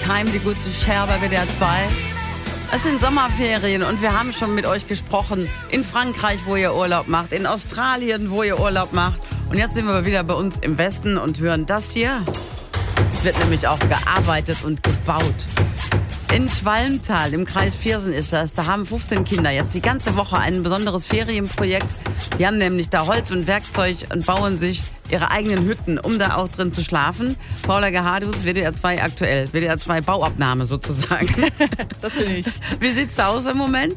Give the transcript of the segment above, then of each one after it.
Time, die gute Cher bei WDR 2. Es sind Sommerferien und wir haben schon mit euch gesprochen. In Frankreich, wo ihr Urlaub macht, in Australien, wo ihr Urlaub macht. Und jetzt sind wir wieder bei uns im Westen und hören das hier. Es wird nämlich auch gearbeitet und gebaut. In Schwalmtal, im Kreis Viersen ist das. Da haben 15 Kinder jetzt die ganze Woche ein besonderes Ferienprojekt. Die haben nämlich da Holz und Werkzeug und bauen sich ihre eigenen Hütten, um da auch drin zu schlafen. Paula Gehadus, WDR 2 aktuell. WDR 2 Bauabnahme sozusagen. Das bin ich. Wie sieht's aus im Moment?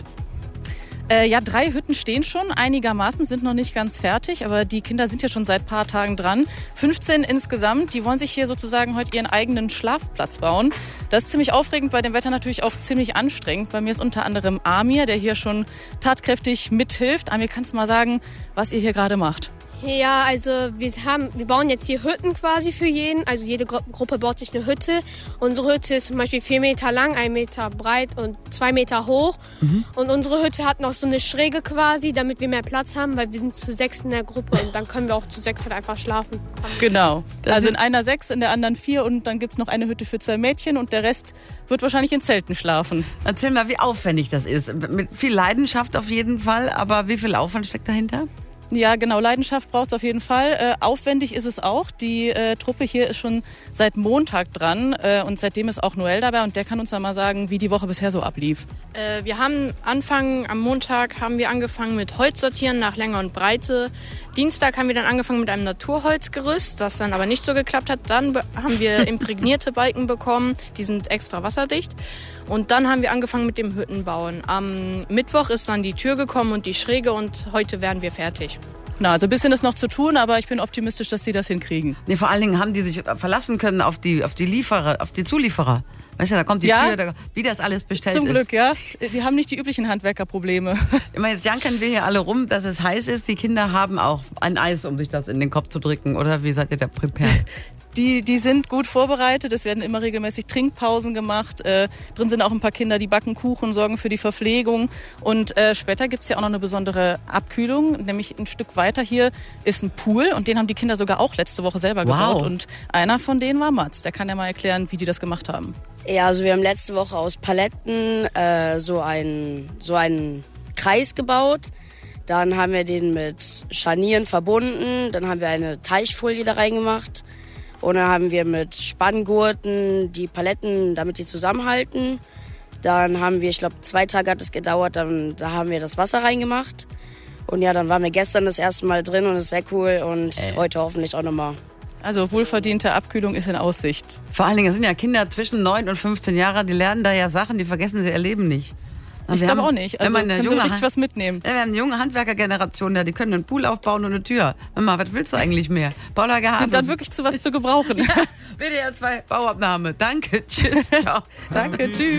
Ja, 3 Hütten stehen schon, einigermaßen, sind noch nicht ganz fertig, aber die Kinder sind ja schon seit ein paar Tagen dran. 15 insgesamt, die wollen sich hier sozusagen heute ihren eigenen Schlafplatz bauen. Das ist ziemlich aufregend, bei dem Wetter natürlich auch ziemlich anstrengend. Bei mir ist unter anderem Amir, der hier schon tatkräftig mithilft. Amir, kannst du mal sagen, was ihr hier gerade macht? Ja, also wir bauen jetzt hier Hütten quasi für jeden. Also jede Gruppe baut sich eine Hütte. Unsere Hütte ist zum Beispiel 4 Meter lang, 1 Meter breit und 2 Meter hoch. Und unsere Hütte hat noch so eine Schräge quasi, damit wir mehr Platz haben, weil wir sind zu 6 in der Gruppe und dann können wir auch zu 6 halt einfach schlafen. Genau. Also in einer 6, in der anderen 4 und dann gibt's noch eine Hütte für 2 Mädchen und der Rest wird wahrscheinlich in Zelten schlafen. Erzähl mal, wie aufwendig das ist. Mit viel Leidenschaft auf jeden Fall, aber wie viel Aufwand steckt dahinter? Ja, genau, Leidenschaft braucht es auf jeden Fall. Aufwendig ist es auch. Die Truppe hier ist schon seit Montag dran und seitdem ist auch Noel dabei und der kann uns dann mal sagen, wie die Woche bisher so ablief. Wir haben am Montag haben wir angefangen mit Holz sortieren nach Länge und Breite. Dienstag haben wir dann angefangen mit einem Naturholzgerüst, das dann aber nicht so geklappt hat. Dann haben wir imprägnierte Balken bekommen, die sind extra wasserdicht. Und dann haben wir angefangen mit dem Hüttenbauen. Am Mittwoch ist dann die Tür gekommen und die Schräge und heute werden wir fertig. Na, also ein bisschen ist noch zu tun, aber ich bin optimistisch, dass sie das hinkriegen. Nee, vor allen Dingen haben die sich verlassen können auf die Zulieferer. Weißt du, da kommt die Tür, wie das alles bestellt ist. Zum Glück, ja. Die haben nicht die üblichen Handwerkerprobleme. Immer jetzt jankern wir hier alle rum, dass es heiß ist. Die Kinder haben auch ein Eis, um sich das in den Kopf zu drücken. Oder wie seid ihr da prepared? Die sind gut vorbereitet. Es werden immer regelmäßig Trinkpausen gemacht. Drin sind auch ein paar Kinder, die backen Kuchen, sorgen für die Verpflegung. Und später gibt's ja auch noch eine besondere Abkühlung. Nämlich ein Stück weiter hier ist ein Pool. Und den haben die Kinder sogar auch letzte Woche selber gebaut. Und einer von denen war Mats. Der kann ja mal erklären, wie die das gemacht haben. Ja, also wir haben letzte Woche aus Paletten so einen Kreis gebaut. Dann haben wir den mit Scharnieren verbunden. Dann haben wir eine Teichfolie da reingemacht. Und dann haben wir mit Spanngurten die Paletten, damit die zusammenhalten. Dann haben wir, ich glaube 2 Tage hat es gedauert, da haben wir das Wasser reingemacht. Und ja, dann waren wir gestern das erste Mal drin und es ist sehr cool und heute hoffentlich auch nochmal. Also wohlverdiente Abkühlung ist in Aussicht. Vor allen Dingen, es sind ja Kinder zwischen 9 und 15 Jahren, die lernen da ja Sachen, die vergessen sie ihr Leben nicht. Ich glaube auch nicht. Also können sie richtig was mitnehmen. Ja, wir haben eine junge Handwerkergeneration, die können einen Pool aufbauen und eine Tür. Mama, was willst du eigentlich mehr? Paula Gehadus. Sind dann wirklich zu was zu gebrauchen. Ja, WDR 2 Bauabnahme. Danke, tschüss, ciao. Danke, tschüss.